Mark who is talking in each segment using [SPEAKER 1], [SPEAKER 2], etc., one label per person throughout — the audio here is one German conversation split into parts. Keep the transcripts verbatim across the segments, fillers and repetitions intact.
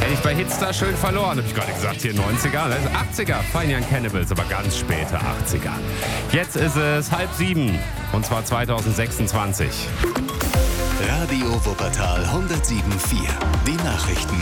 [SPEAKER 1] Hätte ich bei Hitstar schön verloren, habe ich gerade gesagt, hier neunziger, das ist achtziger, Fine Young Cannibals, aber ganz späte achtziger. Jetzt ist es halb sieben, und zwar zweitausendsechsundzwanzig.
[SPEAKER 2] Radio Wuppertal hundertsieben Komma vier, die Nachrichten.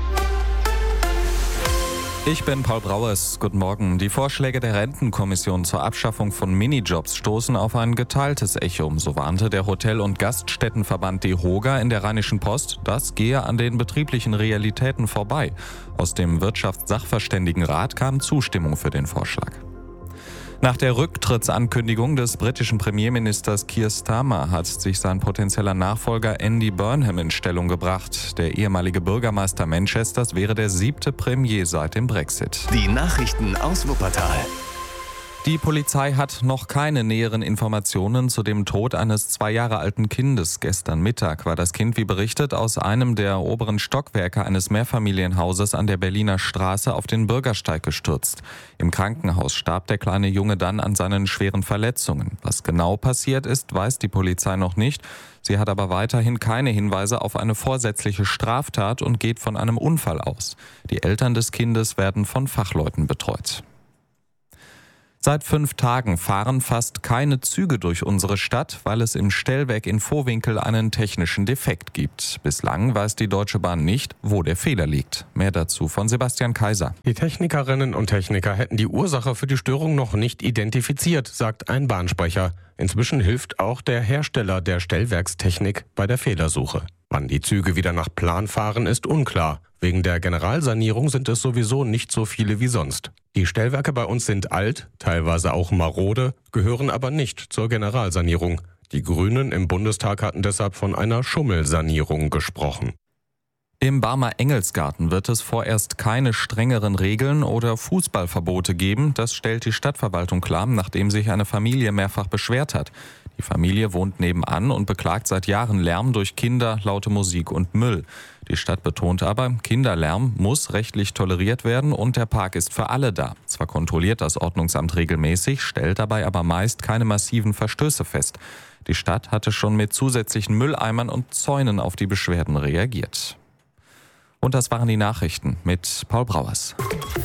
[SPEAKER 3] Ich bin Paul Brauers. Guten Morgen. Die Vorschläge der Rentenkommission zur Abschaffung von Minijobs stoßen auf ein geteiltes Echo. So warnte der Hotel- und Gaststättenverband DEHOGA in der Rheinischen Post, das gehe an den betrieblichen Realitäten vorbei. Aus dem Wirtschaftssachverständigenrat kam Zustimmung für den Vorschlag. Nach der Rücktrittsankündigung des britischen Premierministers Keir Starmer hat sich sein potenzieller Nachfolger Andy Burnham in Stellung gebracht. Der ehemalige Bürgermeister Manchesters wäre der siebte Premier seit dem Brexit.
[SPEAKER 2] Die Nachrichten aus Wuppertal.
[SPEAKER 3] Die Polizei hat noch keine näheren Informationen zu dem Tod eines zwei Jahre alten Kindes. Gestern Mittag war das Kind, wie berichtet, aus einem der oberen Stockwerke eines Mehrfamilienhauses an der Berliner Straße auf den Bürgersteig gestürzt. Im Krankenhaus starb der kleine Junge dann an seinen schweren Verletzungen. Was genau passiert ist, weiß die Polizei noch nicht. Sie hat aber weiterhin keine Hinweise auf eine vorsätzliche Straftat und geht von einem Unfall aus. Die Eltern des Kindes werden von Fachleuten betreut. Seit fünf Tagen fahren fast keine Züge durch unsere Stadt, weil es im Stellwerk in Vohwinkel einen technischen Defekt gibt. Bislang weiß die Deutsche Bahn nicht, wo der Fehler liegt. Mehr dazu von Sebastian Kaiser.
[SPEAKER 4] Die Technikerinnen und Techniker hätten die Ursache für die Störung noch nicht identifiziert, sagt ein Bahnsprecher. Inzwischen hilft auch der Hersteller der Stellwerkstechnik bei der Fehlersuche. Wann die Züge wieder nach Plan fahren, ist unklar. Wegen der Generalsanierung sind es sowieso nicht so viele wie sonst. Die Stellwerke bei uns sind alt, teilweise auch marode, gehören aber nicht zur Generalsanierung. Die Grünen im Bundestag hatten deshalb von einer Schummelsanierung gesprochen.
[SPEAKER 3] Im Barmer Engelsgarten wird es vorerst keine strengeren Regeln oder Fußballverbote geben. Das stellt die Stadtverwaltung klar, nachdem sich eine Familie mehrfach beschwert hat. Die Familie wohnt nebenan und beklagt seit Jahren Lärm durch Kinder, laute Musik und Müll. Die Stadt betont aber, Kinderlärm muss rechtlich toleriert werden und der Park ist für alle da. Zwar kontrolliert das Ordnungsamt regelmäßig, stellt dabei aber meist keine massiven Verstöße fest. Die Stadt hatte schon mit zusätzlichen Mülleimern und Zäunen auf die Beschwerden reagiert. Und das waren die Nachrichten mit Paul Brauers.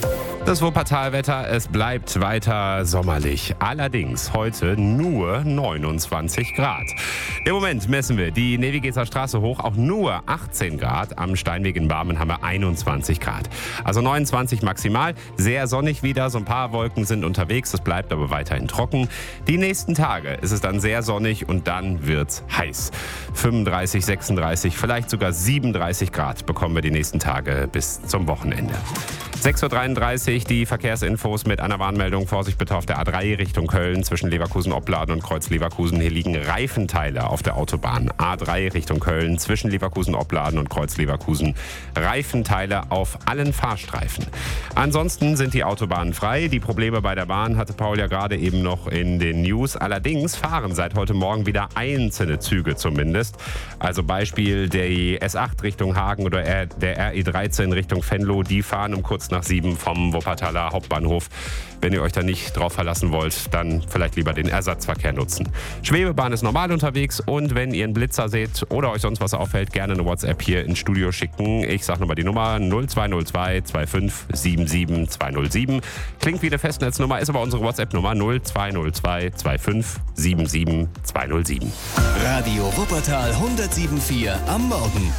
[SPEAKER 1] Das Wuppertalwetter, es bleibt weiter sommerlich. Allerdings heute nur neunundzwanzig Grad. Im Moment messen wir die Nevigeser Straße hoch, auch nur achtzehn Grad. Am Steinweg in Barmen haben wir einundzwanzig Grad. Also neunundzwanzig maximal. Sehr sonnig wieder, so ein paar Wolken sind unterwegs. Es bleibt aber weiterhin trocken. Die nächsten Tage ist es dann sehr sonnig und dann wird's heiß. fünfunddreißig, sechsunddreißig, vielleicht sogar siebenunddreißig Grad bekommen wir die nächsten Tage bis zum Wochenende. sechs Uhr dreiunddreißig, die Verkehrsinfos mit einer Warnmeldung. Vorsicht bitte auf der A drei Richtung Köln zwischen Leverkusen-Opladen und Kreuz-Leverkusen. Hier liegen Reifenteile auf der Autobahn. A drei Richtung Köln zwischen Leverkusen-Opladen und Kreuz-Leverkusen. Reifenteile auf allen Fahrstreifen. Ansonsten sind die Autobahnen frei. Die Probleme bei der Bahn hatte Paul ja gerade eben noch in den News. Allerdings fahren seit heute Morgen wieder einzelne Züge zumindest. Also Beispiel der S acht Richtung Hagen oder der R E dreizehn Richtung Venlo. Die fahren um kurz nach sieben vom Wuppertaler Hauptbahnhof. Wenn ihr euch da nicht drauf verlassen wollt, dann vielleicht lieber den Ersatzverkehr nutzen. Schwebebahn ist normal unterwegs und wenn ihr einen Blitzer seht oder euch sonst was auffällt, gerne eine WhatsApp hier ins Studio schicken. Ich sage nochmal die Nummer null zwei null zwei zwei fünf sieben sieben zwei null sieben. Klingt wie eine Festnetznummer, ist aber unsere WhatsApp-Nummer null zwei null zwei zwei fünf sieben sieben zwei null sieben.
[SPEAKER 2] Radio Wuppertal hundertsieben Komma vier am Morgen.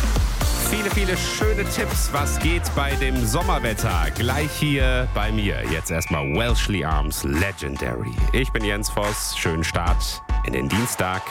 [SPEAKER 1] Viele, viele schöne Tipps, was geht bei dem Sommerwetter. Gleich hier bei mir. Jetzt erstmal Welshly Arms Legendary. Ich bin Jens Voss. Schönen Start in den Dienstag.